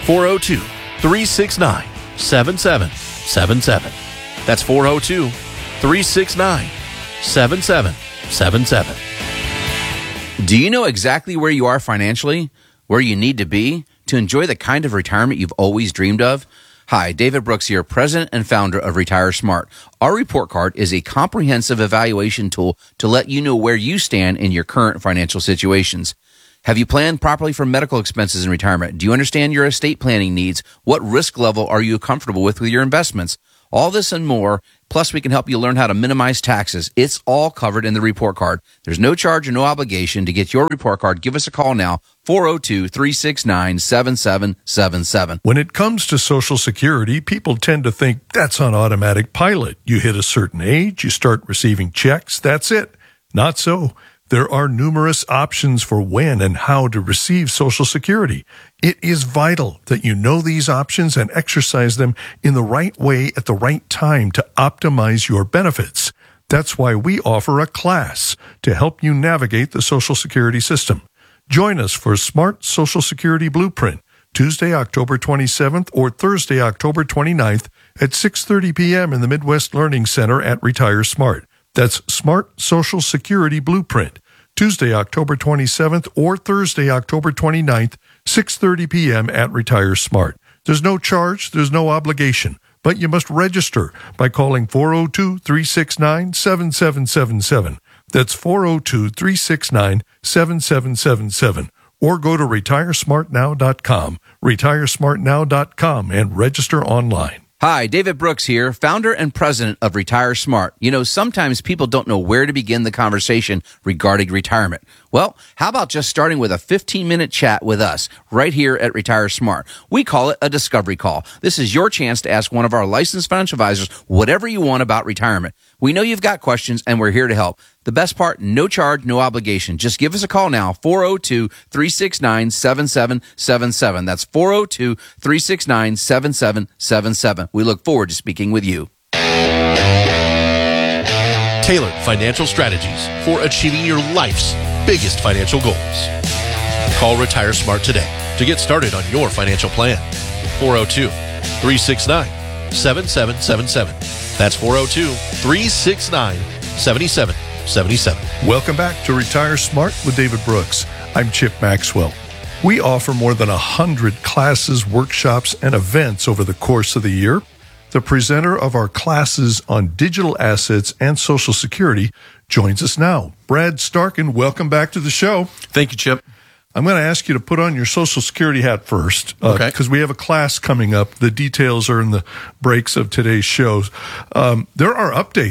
402-369-7777. That's 402-369-7777. Do you know exactly where you are financially, where you need to be to enjoy the kind of retirement you've always dreamed of? Hi, David Brooks here, president and founder of Retire Smart. Our report card is a comprehensive evaluation tool to let you know where you stand in your current financial situations. Have you planned properly for medical expenses in retirement? Do you understand your estate planning needs? What risk level are you comfortable with your investments? All this and more, plus we can help you learn how to minimize taxes. It's all covered in the report card. There's no charge or no obligation to get your report card. Give us a call now, 402-369-7777. When it comes to Social Security, people tend to think that's on automatic pilot. You hit a certain age, you start receiving checks, that's it. Not so. There are numerous options for when and how to receive Social Security. It is vital that you know these options and exercise them in the right way at the right time to optimize your benefits. That's why we offer a class to help you navigate the Social Security system. Join us for Smart Social Security Blueprint, Tuesday, October 27th or Thursday, October 29th at 6:30 p.m. in the Midwest Learning Center at Retire Smart. That's Smart Social Security Blueprint, Tuesday, October 27th or Thursday, October 29th, 6:30 p.m. at Retire Smart. There's no charge, there's no obligation, but you must register by calling 402-369-7777. That's 402-369-7777. Or go to retiresmartnow.com, retiresmartnow.com, and register online. Hi, David Brooks here, founder and president of Retire Smart. Sometimes people don't know where to begin the conversation regarding retirement. Well, how about just starting with a 15-minute chat with us right here at Retire Smart? We call it a discovery call. This is your chance to ask one of our licensed financial advisors whatever you want about retirement. We know you've got questions, and we're here to help. The best part, no charge, no obligation. Just give us a call now, 402-369-7777. That's 402-369-7777. We look forward to speaking with you. Tailored financial strategies for achieving your life's biggest financial goals. Call Retire Smart today to get started on your financial plan. 402-369-7777. That's 402-369-7777. Welcome back to Retire Smart with David Brooks. I'm Chip Maxwell. We offer more than 100 classes, workshops, and events over the course of the year. The presenter of our classes on digital assets and Social Security joins us now. Brad Starkin, welcome back to the show. Thank you, Chip. I'm going to ask you to put on your Social Security hat first, because we have a class coming up. The details are in the breaks of today's shows. There are updates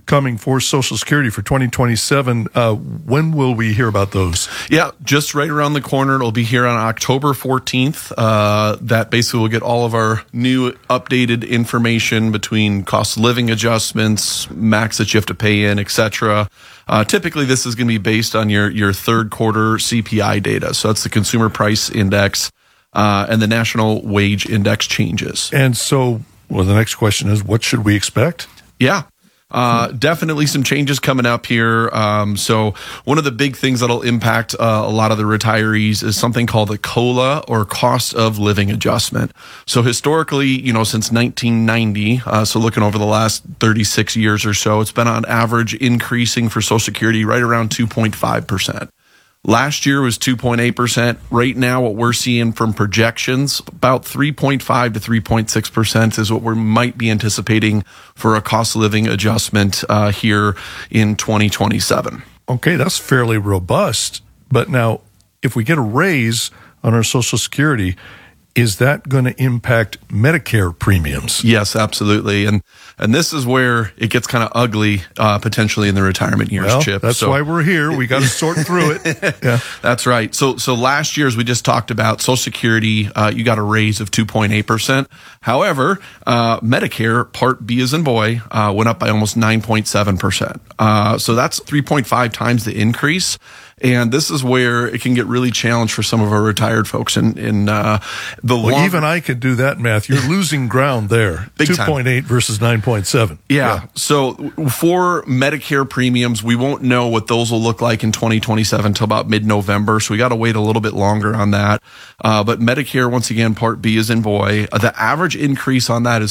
coming for Social Security for 2027. When will we hear about those? Yeah, just right around the corner. It'll be here on October 14th. That basically will get all of our new updated information between cost of living adjustments, max that you have to pay in, etc. Typically, this is going to be based on your third quarter CPI data. So that's the Consumer Price Index and the National Wage Index changes. And so, well, the next question is, what should we expect? Yeah. Definitely some changes coming up here. So one of the big things that'll impact a lot of the retirees is something called the COLA, or cost of living adjustment. So historically, since 1990, so looking over the last 36 years or so, it's been on average increasing for Social Security right around 2.5%. Last year was 2.8%. Right now, what we're seeing from projections, about 3.5 to 3.6% is what we might be anticipating for a cost of living adjustment here in 2027. Okay, that's fairly robust. But now, if we get a raise on our Social Security, is that going to impact Medicare premiums? Yes, absolutely. And this is where it gets kind of ugly, potentially in the retirement years, well, Chip. That's why we're here. We got to sort through it. Yeah. That's right. So last year, as we just talked about, Social Security, you got a raise of 2.8%. However, Medicare Part B as in boy, went up by almost 9.7%. So that's 3.5 times the increase. And this is where it can get really challenged for some of our retired folks. Even I could do that math. You're losing ground there. 2.8 versus 9.7. Yeah. So for Medicare premiums, we won't know what those will look like in 2027 until about mid-November. So we got to wait a little bit longer on that. But Medicare, once again, Part B as in boy, the average increase on that is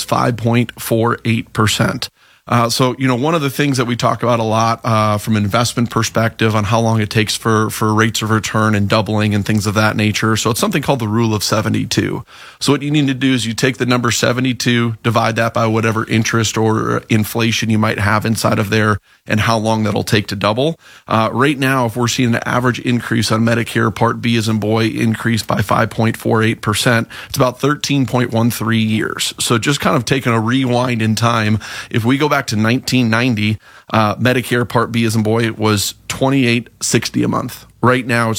5.48%. So, one of the things that we talk about a lot from an investment perspective on how long it takes for rates of return and doubling and things of that nature. So it's something called the rule of 72. So what you need to do is you take the number 72, divide that by whatever interest or inflation you might have inside of there and how long that'll take to double. Right now, if we're seeing an average increase on Medicare Part B as in boy increase by 5.48%, it's about 13.13 years. So just kind of taking a rewind in time, if we go back to 1990, Medicare Part B as in boy was $28.60 a month. Right now, it's